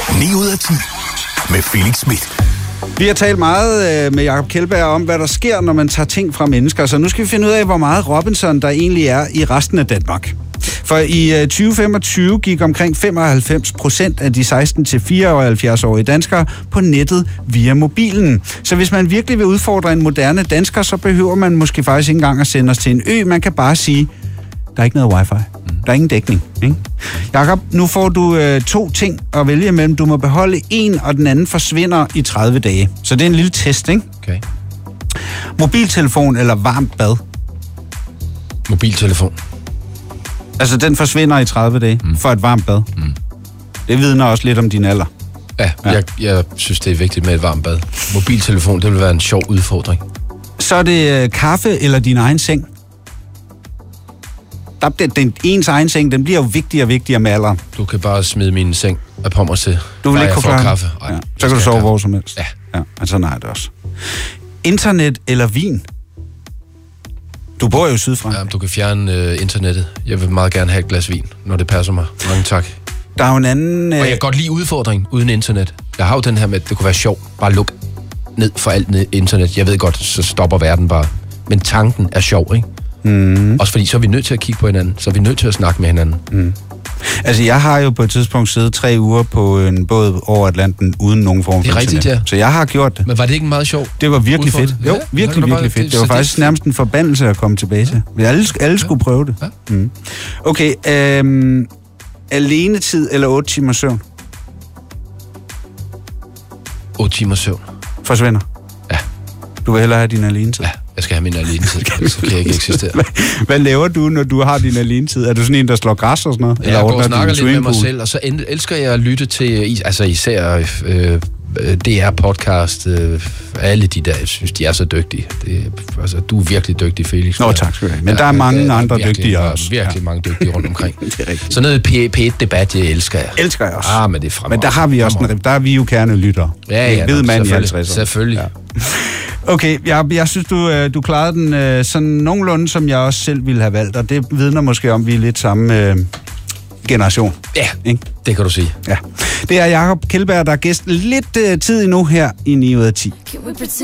9 ud af 10 med Felix Smith. Vi har talt meget med Jacob Kjeldberg om, hvad der sker, når man tager ting fra mennesker. Så nu skal vi finde ud af, hvor meget Robinson der egentlig er i resten af Danmark. For i 2025 gik omkring 95% af de 16-74-årige danskere på nettet via mobilen. Så hvis man virkelig vil udfordre en moderne dansker, så behøver man måske faktisk ikke engang at sende os til en ø. Man kan bare sige, der er ikke noget wifi. Der er ingen dækning. Ikke? Jakob, nu får du 2 ting at vælge imellem. Du må beholde en, og den anden forsvinder i 30 dage. Så det er en lille test, ikke? Okay. Mobiltelefon eller varmt bad? Mobiltelefon. Altså, den forsvinder i 30 dage for et varmt bad. Det vidner også lidt om din alder. Ja. Jeg synes, det er vigtigt med et varmt bad. Mobiltelefon, det vil være en sjov udfordring. Så er det kaffe eller din egen seng? Den ens egen seng, den bliver jo vigtigere og vigtigere med alderen. Du kan bare smide min seng af på mig til. Du vil ikke kunne klare kaffe. Ja. Så kan du sove hvor som helst. Ja. Altså nej, det også. Internet eller vin? Du bor jo sydfra. Ja, du kan fjerne internettet. Jeg vil meget gerne have et glas vin, når det passer mig. Mange tak. Der er jo en anden... Og jeg kan godt lide udfordring uden internet. Jeg har jo den her med, at det kunne være sjovt. Bare luk ned for alt internet. Jeg ved godt, så stopper verden bare. Men tanken er sjov, ikke? Også fordi, så er vi nødt til at kigge på hinanden. Så er vi nødt til at snakke med hinanden. Altså, jeg har jo på et tidspunkt siddet 3 uger på en båd over Atlanten uden nogen form for internet. Det er rigtigt, ja. Så jeg har gjort det. Men var det ikke meget sjovt? Det var virkelig fedt. Jo, virkelig fedt. Det var faktisk nærmest en forbandelse at komme tilbage til. Alle skulle prøve det. Ja. Okay, alenetid eller 8 timer søvn? 8 timer søvn. Forsvinder? Ja. Du vil hellere have din alenetid? Ja, jeg skal have min alenetid, så kan jeg ikke eksistere. Hvad laver du, når du har din alenetid? Er du sådan en, der slår græs og sådan noget? Eller jeg går og snakker lidt med mig selv, og så elsker jeg at lytte til, altså især DR-podcast, alle de der, jeg synes, de er så dygtige. Altså, du er virkelig dygtig, Felix. Nå, tak skal du have. Men der er mange andre dygtige også. Virkelig mange dygtige rundt omkring. Det er rigtigt. Så noget P1-debat, det elsker jeg. Elsker jeg også. Men det er fremragende. Men der har vi også der er vi jo kernelyttere. Ja, ved mand i 50 år. Selvfølgelig. Ja. Okay, jeg synes, du klarede den sådan nogenlunde, som jeg også selv ville have valgt, og det vidner måske om, vi er lidt samme generation. Ja, ikke? Det kan du sige. Ja. Det er Jacob Kjeldberg, der er gæst lidt tid endnu her i 9 ud af 10.